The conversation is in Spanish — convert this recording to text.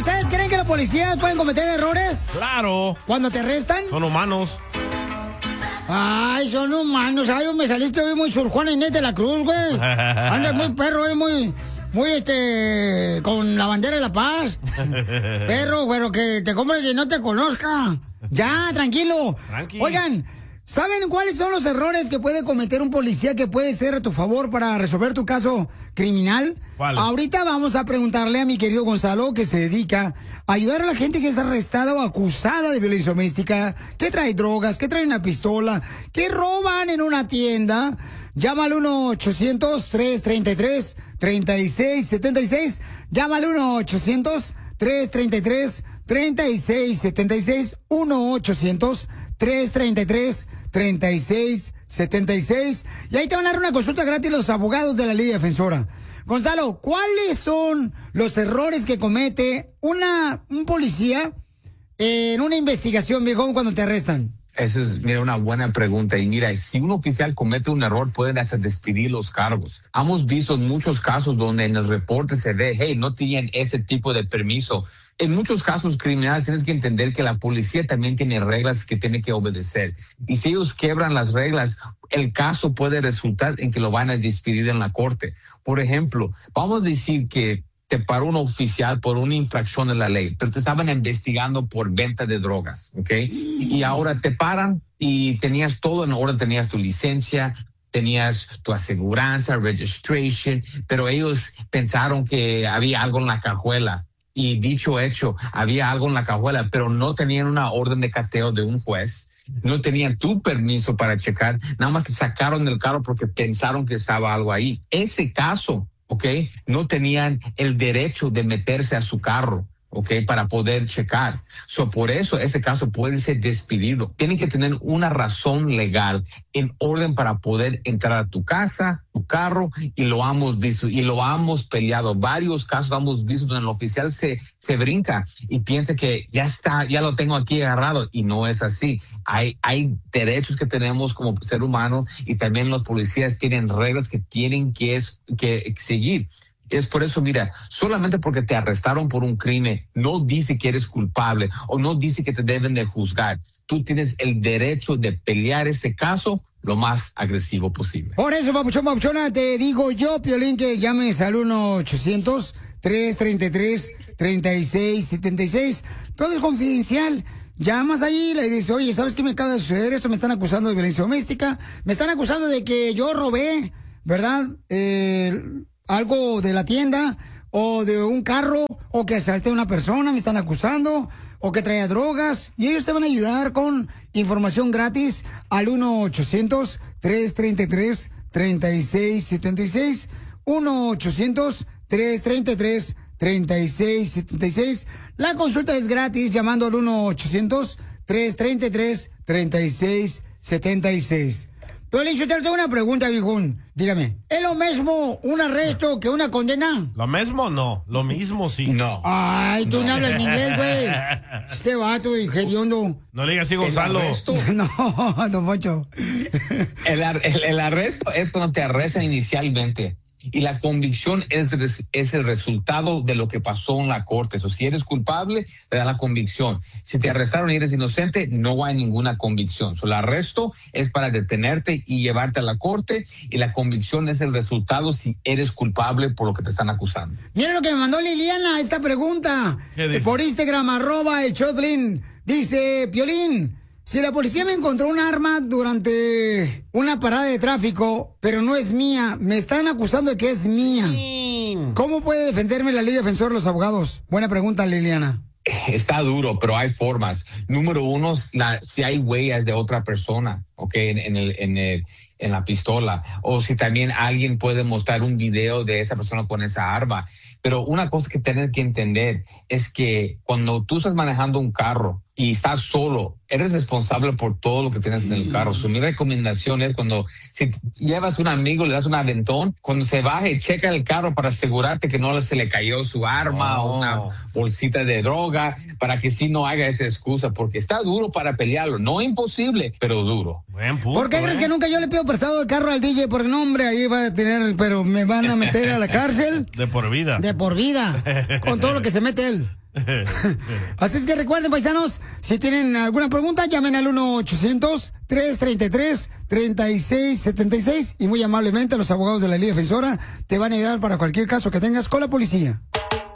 ¿ustedes creen que los policías pueden cometer errores? Claro. ¿Cuando te arrestan? Son humanos. Ay, son humanos. Ay, me saliste hoy muy Sor Juana Inés de la Cruz, güey. Andas muy perro, muy, con la bandera de la paz. Perro, güero, que te compre y no te conozca. Ya, tranquilo. Oigan, ¿saben cuáles son los errores que puede cometer un policía que puede ser a tu favor para resolver tu caso criminal? ¿Cuál? Ahorita vamos a preguntarle a mi querido Gonzalo, que se dedica a ayudar a la gente que es arrestada o acusada de violencia doméstica, que trae drogas, que trae una pistola, que roban en una tienda. Llama al 1-800-333-3676. Llama al 1-800-333-3676. 1-800-333-3676. Y ahí te van a dar una consulta gratis los abogados de la Liga Defensora. Gonzalo, ¿cuáles son los errores que comete un policía en una investigación, viejo, cuando te arrestan? Esa es, mira, una buena pregunta. Y mira, si un oficial comete un error, pueden hasta despedir los cargos. Hemos visto muchos casos donde en el reporte se ve, hey, no tenían ese tipo de permiso. En muchos casos criminales tienes que entender que la policía también tiene reglas que tiene que obedecer. Y si ellos quebran las reglas, el caso puede resultar en que lo van a despedir en la corte. Por ejemplo, vamos a decir que te paró un oficial por una infracción de la ley, pero te estaban investigando por venta de drogas, ¿ok? Y ahora te paran y tenías todo en orden, tenías tu licencia, tenías tu aseguranza, registration, pero ellos pensaron que había algo en la cajuela. Y dicho hecho, había algo en la cajuela, pero no tenían una orden de cateo de un juez. No tenían tu permiso para checar, nada más te sacaron del carro porque pensaron que estaba algo ahí. Ese caso, ¿ok? No tenían el derecho de meterse a su carro, ¿ok? Para poder checar. Por eso ese caso puede ser despedido. Tienen que tener una razón legal en orden para poder entrar a tu casa, tu carro, y lo hemos visto y lo hemos peleado. Varios casos hemos visto donde el oficial se brinca y piensa que ya está, ya lo tengo aquí agarrado, y no es así. Hay derechos que tenemos como ser humano, y también los policías tienen reglas que tienen que seguir. Es por eso, mira, solamente porque te arrestaron por un crimen, no dice que eres culpable o no dice que te deben de juzgar. Tú tienes el derecho de pelear ese caso lo más agresivo posible. Por eso, papuchona, te digo yo, Piolín, que llames al 1-800-333-3676. Todo es confidencial. Llamas ahí y le dices, oye, ¿sabes qué me acaba de suceder? Esto me están acusando de violencia doméstica. Me están acusando de que yo robé, ¿verdad? Algo de la tienda o de un carro, o que asalté a una persona, me están acusando, o que traía drogas, y ellos te van a ayudar con información gratis al 1-800-333-3676, 1-800-333-3676. La consulta es gratis llamando al 1-800-333-3676. Piolín, yo tengo una pregunta, viejón. Dígame, ¿es lo mismo un arresto que una condena? ¿Lo mismo? No. Lo mismo sí. No. Ay, tú no hablas inglés, güey. Este vato, hediondo. No le digas así, Gonzalo. No, don Poncho. El arresto es cuando te arrestan inicialmente. Y la convicción es el resultado de lo que pasó en la corte. Si eres culpable, te da la convicción. Si te arrestaron y eres inocente, no hay ninguna convicción. El arresto es para detenerte y llevarte a la corte, y la convicción es el resultado si eres culpable por lo que te están acusando. Miren lo que me mandó Liliana, esta pregunta. Por Instagram, @el_Choplin. Dice, Piolín, si la policía me encontró un arma durante una parada de tráfico, pero no es mía, me están acusando de que es mía, ¿cómo puede defenderme la Liga Defensora de los Abogados? Buena pregunta, Liliana. Está duro, pero hay formas. Número uno, si hay huellas de otra persona, ¿ok? En la pistola, o si también alguien puede mostrar un video de esa persona con esa arma. Pero una cosa que tienes que entender es que cuando tú estás manejando un carro y estás solo, eres responsable por todo lo que tienes en el carro. Mi recomendación es si llevas un amigo, le das un aventón, cuando se baje, checa el carro para asegurarte que no se le cayó su arma o una bolsita de droga, para que sí no haga esa excusa, porque está duro para pelearlo. No imposible, pero duro. Buen punto, ¿Por qué crees que nunca yo le pido prestado el carro al DJ? Porque no, hombre, ahí va a pero me van a meter a la cárcel. De por vida. De por vida. Con todo lo que se mete él. Así es que recuerden, paisanos, si tienen alguna pregunta, llamen al 1-800-333-3676 y muy amablemente los abogados de la Liga Defensora te van a ayudar para cualquier caso que tengas con la policía.